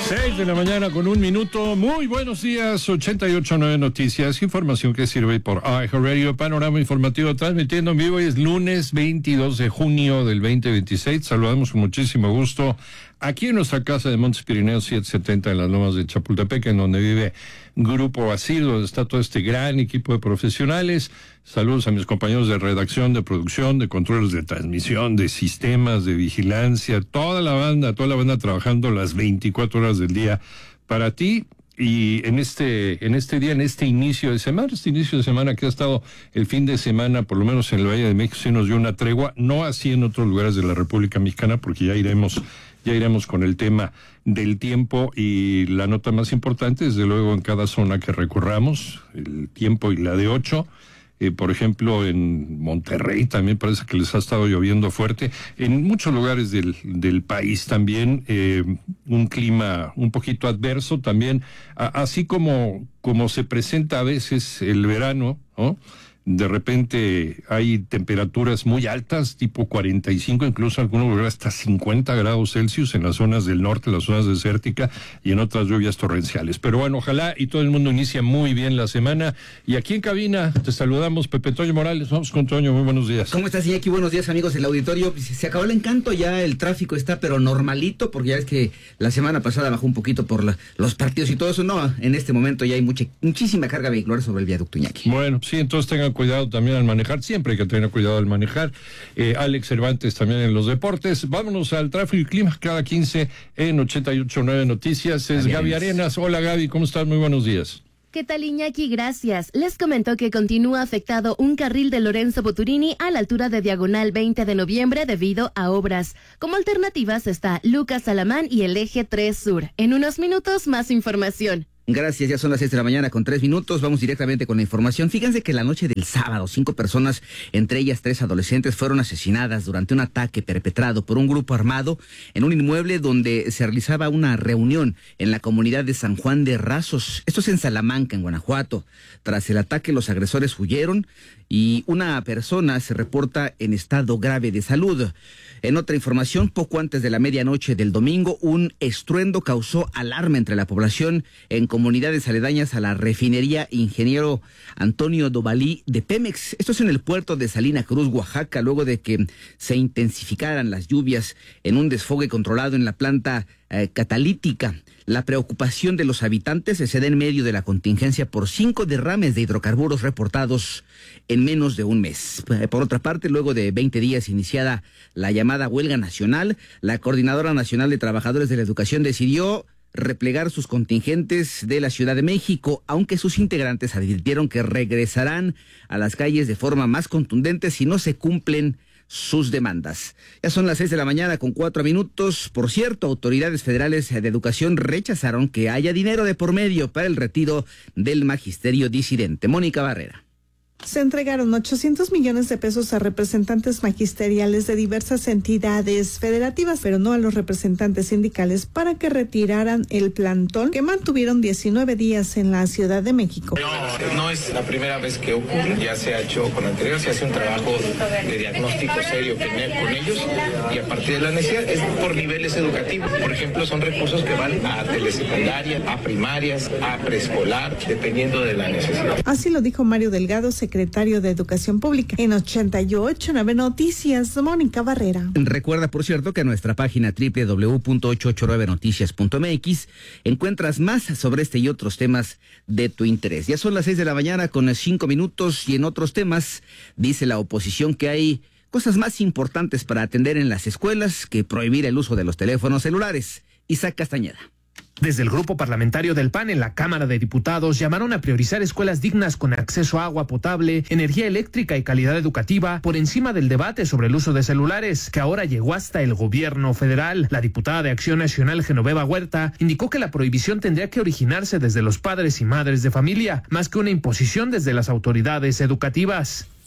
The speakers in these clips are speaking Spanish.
6:01 a.m. Muy buenos días, 88.9 Noticias, información que sirve por iHeartRadio, panorama informativo transmitiendo en vivo. Hoy es lunes 22 de junio del 2026. Saludamos con muchísimo gusto aquí en nuestra casa de Montes Pirineos 770 en las Lomas de Chapultepec, en donde vive Grupo Asir, donde está todo este gran equipo de profesionales. Saludos a mis compañeros de redacción, de producción, de controles de transmisión, de sistemas, de vigilancia, toda la banda trabajando las 24 horas del día para ti. Y en este día, en este inicio de semana que ha estado el fin de semana, por lo menos en el Valle de México, sí nos dio una tregua, no así en otros lugares de la República Mexicana, porque ya iremos con el tema del tiempo. Y la nota más importante, desde luego, en cada zona que recorramos, el tiempo y la de 8. Por ejemplo, en Monterrey también parece que les ha estado lloviendo fuerte. En muchos lugares del país también, un clima un poquito adverso también, así como se presenta a veces el verano, ¿no? De repente hay temperaturas muy altas, tipo 45, incluso en algunos lugares hasta 50 grados Celsius en las zonas del norte, las zonas desérticas, y en otras lluvias torrenciales. Pero bueno, ojalá y todo el mundo inicie muy bien la semana. Y aquí en cabina te saludamos, Pepe Toño Morales. Vamos con Toño, muy buenos días. ¿Cómo estás, Iñaki? Buenos días, amigos del auditorio. Se acabó el encanto, ya el tráfico está pero normalito, porque ya es que la semana pasada bajó un poquito por los partidos y todo eso. No, en este momento ya hay muchísima carga vehicular sobre el viaducto, Iñaki. Bueno, sí, entonces tengan cuidado también al manejar, siempre hay que tener cuidado al manejar. Alex Cervantes también en los deportes. Vámonos al tráfico y clima cada 15 en 88.9 Noticias. Es Gaby Arenas. Hola Gaby, ¿cómo estás? Muy buenos días. ¿Qué tal, Iñaki? Gracias. Les comentó que continúa afectado un carril de Lorenzo Boturini a la altura de Diagonal 20 de noviembre debido a obras. Como alternativas está Lucas Alamán y el eje 3 Sur. En unos minutos, más información. Gracias, ya son las 6 de la mañana con 3 minutos, vamos directamente con la información. Fíjense que la noche del sábado, 5 personas, entre ellas 3 adolescentes, fueron asesinadas durante un ataque perpetrado por un grupo armado en un inmueble donde se realizaba una reunión en la comunidad de San Juan de Rasos. Esto es en Salamanca, en Guanajuato. Tras el ataque, los agresores huyeron y una persona se reporta en estado grave de salud. En otra información, poco antes de la medianoche del domingo, un estruendo causó alarma entre la población en comunidades aledañas a la refinería Ingeniero Antonio Dovalí de Pemex. Esto es en el puerto de Salina Cruz, Oaxaca, luego de que se intensificaran las lluvias en un desfogue controlado en la planta catalítica. La preocupación de los habitantes se da en medio de la contingencia por 5 derrames de hidrocarburos reportados en menos de un mes. Por otra parte, luego de 20 días iniciada la llamada huelga nacional, la Coordinadora Nacional de Trabajadores de la Educación decidió replegar sus contingentes de la Ciudad de México, aunque sus integrantes advirtieron que regresarán a las calles de forma más contundente si no se cumplen sus demandas. Ya son las 6 de la mañana con 4 minutos. Por cierto, autoridades federales de educación rechazaron que haya dinero de por medio para el retiro del magisterio disidente. Mónica Barrera. Se entregaron 800 millones de pesos a representantes magisteriales de diversas entidades federativas, pero no a los representantes sindicales para que retiraran el plantón que mantuvieron 19 días en la Ciudad de México. No es la primera vez que ocurre, ya se ha hecho con anterior, se hace un trabajo de diagnóstico serio con ellos y a partir de la necesidad es por niveles educativos. Por ejemplo, son recursos que van a telesecundaria, a primarias, a preescolar, dependiendo de la necesidad. Así lo dijo Mario Delgado, secretario de Educación Pública. En 88.9 Noticias, Mónica Barrera. Recuerda, por cierto, que en nuestra página www.889noticias.mx encuentras más sobre este y otros temas de tu interés. Ya son las 6 de la mañana con 5 minutos y en otros temas dice la oposición que hay cosas más importantes para atender en las escuelas que prohibir el uso de los teléfonos celulares. Isaac Castañeda. Desde el grupo parlamentario del PAN en la Cámara de Diputados llamaron a priorizar escuelas dignas con acceso a agua potable, energía eléctrica y calidad educativa por encima del debate sobre el uso de celulares, que ahora llegó hasta el gobierno federal. La diputada de Acción Nacional, Genoveva Huerta, indicó que la prohibición tendría que originarse desde los padres y madres de familia, más que una imposición desde las autoridades educativas.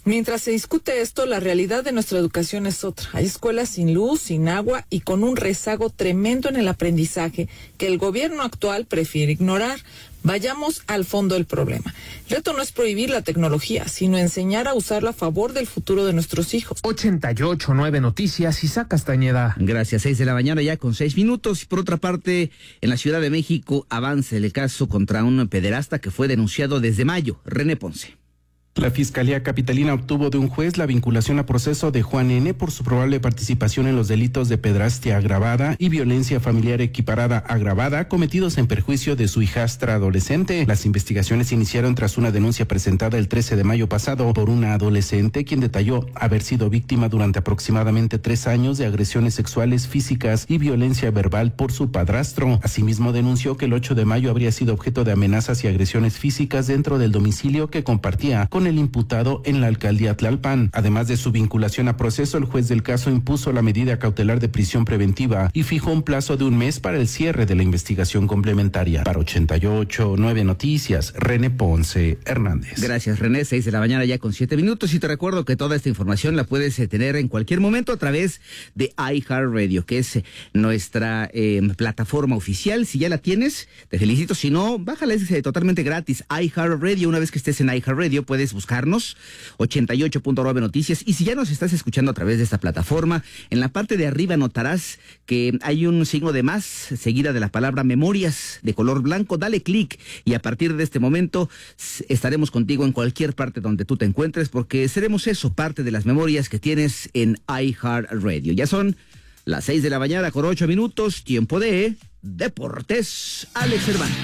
Mientras se discute esto, la realidad de nuestra educación es otra. Hay escuelas sin luz, sin agua y con un rezago tremendo en el aprendizaje que el gobierno actual prefiere ignorar. Vayamos al fondo del problema. El reto no es prohibir la tecnología, sino enseñar a usarla a favor del futuro de nuestros hijos. 88.9 Noticias, Isaac Castañeda. Gracias, 6 de la mañana ya con 6 minutos. Y por otra parte, en la Ciudad de México avanza el caso contra un pederasta que fue denunciado desde mayo. René Ponce. La Fiscalía Capitalina obtuvo de un juez la vinculación a proceso de Juan N. por su probable participación en los delitos de pederastia agravada y violencia familiar equiparada agravada cometidos en perjuicio de su hijastra adolescente. Las investigaciones iniciaron tras una denuncia presentada el 13 de mayo pasado por una adolescente quien detalló haber sido víctima durante aproximadamente 3 años de agresiones sexuales físicas y violencia verbal por su padrastro. Asimismo denunció que el 8 de mayo habría sido objeto de amenazas y agresiones físicas dentro del domicilio que compartía con el imputado en la alcaldía Tlalpan. Además de su vinculación a proceso, el juez del caso impuso la medida cautelar de prisión preventiva y fijó un plazo de 1 mes para el cierre de la investigación complementaria. Para 88.9 Noticias, René Ponce Hernández. Gracias, René. 6 de la mañana ya con 7 minutos y te recuerdo que toda esta información la puedes tener en cualquier momento a través de iHeartRadio, que es nuestra plataforma oficial. Si ya la tienes, te felicito. Si no, bájala, es totalmente gratis. iHeartRadio. Una vez que estés en iHeartRadio, puedes buscarnos 88.9 Noticias. Y si ya nos estás escuchando a través de esta plataforma, en la parte de arriba notarás que hay un signo de más seguida de la palabra memorias de color blanco. Dale clic y a partir de este momento estaremos contigo en cualquier parte donde tú te encuentres, porque seremos eso, parte de las memorias que tienes en iHeartRadio. Ya son las 6 de la mañana con 8 minutos, tiempo de Deportes. Alex Cervantes.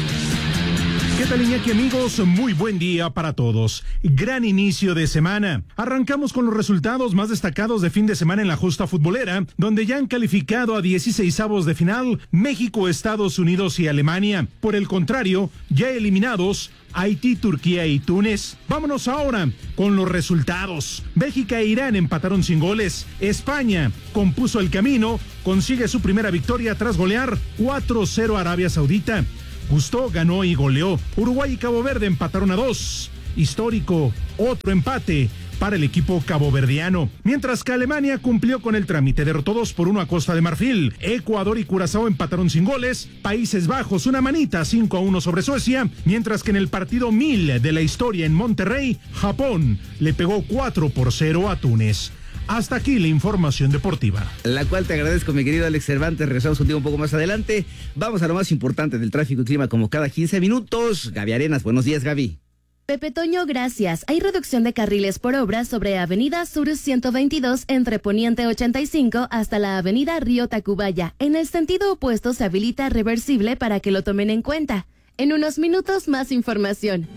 ¿Qué tal, Iñaki, amigos? Muy buen día para todos. Gran inicio de semana. Arrancamos con los resultados más destacados de fin de semana en la justa futbolera, donde ya han calificado a 16avos de final México, Estados Unidos y Alemania. Por el contrario, ya eliminados Haití, Turquía y Túnez. Vámonos ahora con los resultados. Bélgica e Irán empataron sin goles. España compuso el camino, consigue su primera victoria tras golear 4-0 a Arabia Saudita. Gustó, ganó y goleó. Uruguay y Cabo Verde empataron a 2. Histórico, otro empate para el equipo caboverdiano. Mientras que Alemania cumplió con el trámite, derrotó 2-1 a Costa de Marfil. Ecuador y Curazao empataron sin goles. Países Bajos, una manita, 5-1 sobre Suecia. Mientras que en el partido 1000 de la historia en Monterrey, Japón le pegó 4-0 a Túnez. Hasta aquí la información deportiva. La cual te agradezco, mi querido Alex Cervantes. Regresamos contigo un poco más adelante. Vamos a lo más importante del tráfico y clima como cada 15 minutos. Gaby Arenas, buenos días, Gaby. Pepe Toño, gracias. Hay reducción de carriles por obra sobre Avenida Sur 122 entre Poniente 85 hasta la Avenida Río Tacubaya. En el sentido opuesto se habilita reversible para que lo tomen en cuenta. En unos minutos más información.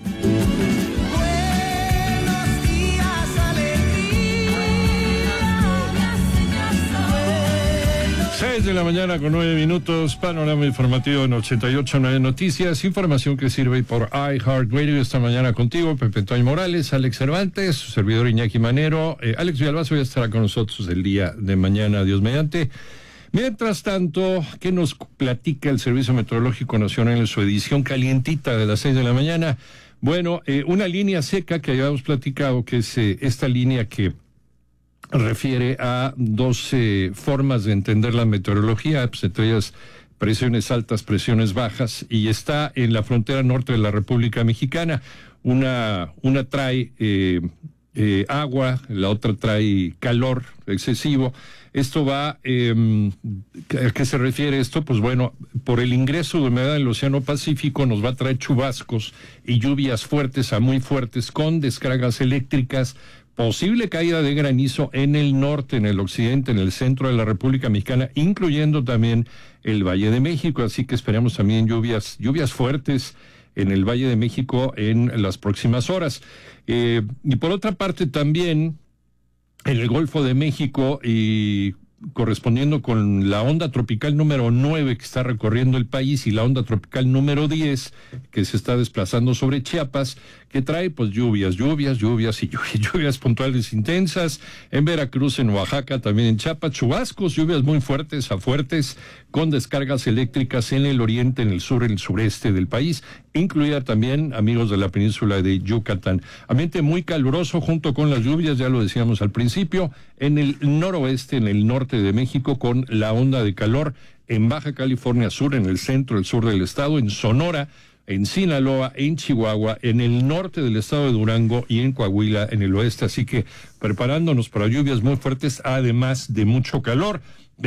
6 de la mañana con 9 minutos, panorama informativo en 88.9 Noticias, información que sirve por iHeartRadio. Esta mañana contigo, Pepe Toño Morales, Alex Cervantes, su servidor Iñaki Manero. Alex Villalbazo ya estará con nosotros el día de mañana, Dios mediante. Mientras tanto, ¿qué nos platica el Servicio Meteorológico Nacional en su edición calientita de las 6 de la mañana? Bueno, una línea seca que habíamos platicado, que es esta línea que refiere a 12 formas de entender la meteorología, pues entre ellas presiones altas, presiones bajas, y está en la frontera norte de la República Mexicana. Una trae agua, la otra trae calor excesivo. Esto va, ¿a qué se refiere esto? Pues bueno, por el ingreso de humedad del Océano Pacífico nos va a traer chubascos y lluvias fuertes a muy fuertes con descargas eléctricas, posible caída de granizo en el norte, en el occidente, en el centro de la República Mexicana, incluyendo también el Valle de México, así que esperamos también lluvias fuertes en el Valle de México en las próximas horas. Y por otra parte también en el Golfo de México, y correspondiendo con la onda tropical número 9 que está recorriendo el país y la onda tropical número 10 que se está desplazando sobre Chiapas, que trae pues lluvias puntuales intensas en Veracruz, en Oaxaca, también en Chiapas, chubascos, lluvias muy fuertes a fuertes con descargas eléctricas en el oriente, en el sur, en el sureste del país incluida también, amigos de la península de Yucatán. Ambiente muy caluroso junto con las lluvias, ya lo decíamos al principio, en el noroeste, en el norte de México, con la onda de calor en Baja California Sur, en el centro, el sur del estado, en Sonora, en Sinaloa, en Chihuahua, en el norte del estado de Durango y en Coahuila, en el oeste. Así que preparándonos para lluvias muy fuertes, además de mucho calor.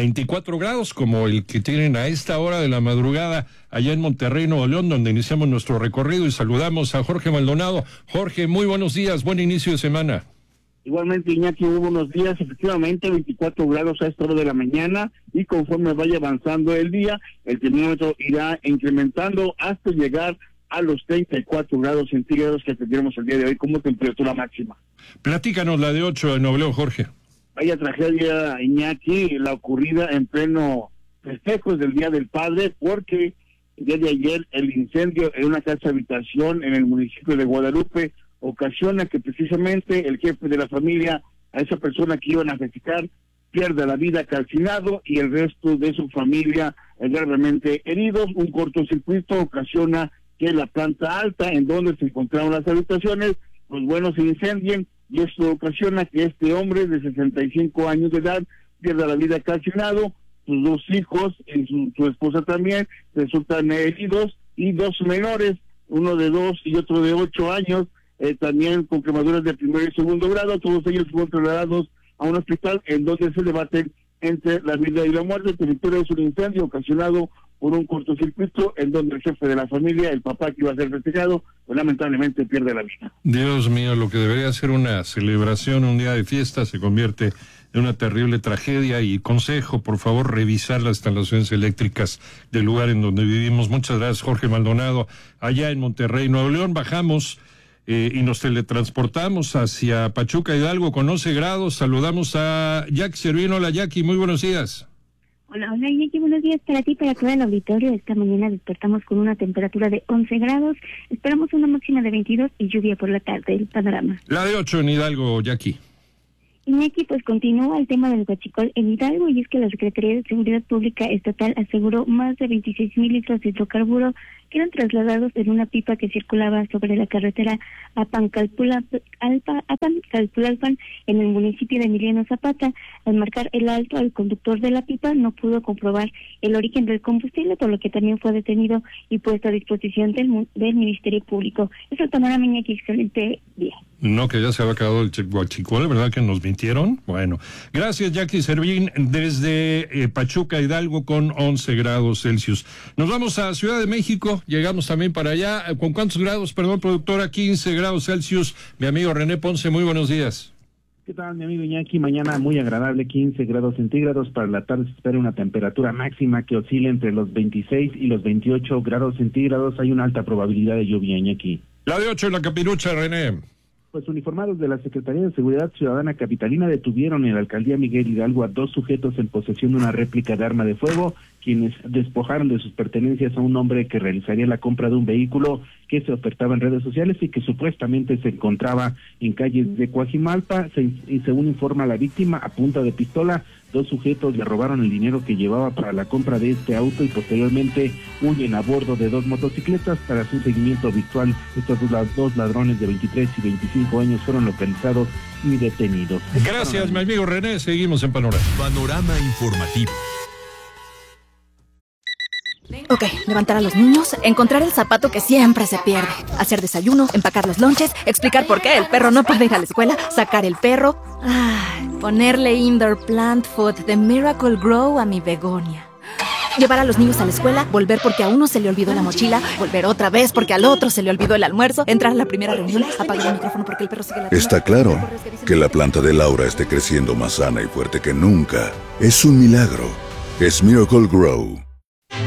24 grados como el que tienen a esta hora de la madrugada allá en Monterrey, Nuevo León, donde iniciamos nuestro recorrido, y saludamos a Jorge Maldonado. Jorge, muy buenos días, buen inicio de semana. Igualmente, Iñaki, muy buenos días. Efectivamente, 24 grados a esta hora de la mañana, y conforme vaya avanzando el día, el termómetro irá incrementando hasta llegar a los 34 grados centígrados que tendremos el día de hoy como temperatura máxima. Platícanos la de 8 de Nuevo León, Jorge. Vaya tragedia, Iñaki, la ocurrida en pleno festejos del Día del Padre, porque el día de ayer el incendio en una casa habitación en el municipio de Guadalupe ocasiona que precisamente el jefe de la familia, a esa persona que iban a festejar, pierda la vida calcinado y el resto de su familia gravemente heridos. Un cortocircuito ocasiona que la planta alta en donde se encontraban las habitaciones, pues bueno, se incendien, y esto ocasiona que este hombre de 65 años de edad pierda la vida calcinado. Sus dos hijos y su esposa también resultan heridos, y dos menores, uno de 2 y otro de 8 años, también con quemaduras de primer y segundo grado. Todos ellos fueron trasladados a un hospital en donde se debaten entre la vida y la muerte. El territorio es un incendio ocasionado por un cortocircuito en donde el jefe de la familia, el papá que iba a ser festejado, pues lamentablemente pierde la vida. Dios mío, lo que debería ser una celebración, un día de fiesta, se convierte en una terrible tragedia. Y consejo, por favor, revisar las instalaciones eléctricas del lugar en donde vivimos. Muchas gracias, Jorge Maldonado. Allá en Monterrey, Nuevo León, bajamos y nos teletransportamos hacia Pachuca Hidalgo con 11 grados. Saludamos a Jackie Servino. Hola, Jackie, muy buenos días. Hola, Iñaki, buenos días para ti, para todo el auditorio. Esta mañana despertamos con una temperatura de 11 grados, esperamos una máxima de 22 y lluvia por la tarde. El panorama. La de 8 en Hidalgo, Jackie. Iñaki, pues continúa el tema del huachicol en Hidalgo, y es que la Secretaría de Seguridad Pública Estatal aseguró más de 26,000 litros de hidrocarburo que eran trasladados en una pipa que circulaba sobre la carretera Apancalpulalpan en el municipio de Emiliano Zapata. Al marcar el alto, el conductor de la pipa no pudo comprobar el origen del combustible, por lo que también fue detenido y puesto a disposición del Ministerio Público. Eso tomará mañana, excelente día. No, que ya se había acabado el huachicol, ¿verdad que nos mintieron? Bueno, gracias, Jackie Servín, desde Pachuca Hidalgo con 11 grados Celsius. Nos vamos a Ciudad de México, llegamos también para allá. ¿Con cuántos grados, perdón, productora? 15 grados Celsius. Mi amigo René Ponce, muy buenos días. ¿Qué tal, mi amigo Iñaki? Mañana muy agradable, 15 grados centígrados. Para la tarde se espera una temperatura máxima que oscila entre los 26 y los 28 grados centígrados. Hay una alta probabilidad de lluvia, Iñaki. La de 8 en la Capirucha, René. Pues uniformados de la Secretaría de Seguridad Ciudadana Capitalina detuvieron en la alcaldía Miguel Hidalgo a 2 sujetos en posesión de una réplica de arma de fuego, quienes despojaron de sus pertenencias a un hombre que realizaría la compra de un vehículo que se ofertaba en redes sociales y que supuestamente se encontraba en calles de Coajimalpa. Y según informa la víctima, a punta de pistola, 2 sujetos le robaron el dinero que llevaba para la compra de este auto y posteriormente huyen a bordo de 2 motocicletas. Para su seguimiento virtual, estos 2 ladrones de 23 y 25 años fueron localizados y detenidos. Gracias, mi amigo René. Seguimos en Panorama. Panorama informativo. Ok, levantar a los niños, encontrar el zapato que siempre se pierde, hacer desayuno, empacar los lonches, explicar por qué el perro no puede ir a la escuela, sacar el perro, ponerle indoor plant food de Miracle Grow a mi begonia. Llevar a los niños a la escuela, volver porque a uno se le olvidó la mochila, volver otra vez porque al otro se le olvidó el almuerzo, entrar a la primera reunión, apagar el micrófono porque el perro sigue ladrando. Está claro que la planta de Laura esté creciendo más sana y fuerte que nunca. Es un milagro. Es Miracle Grow.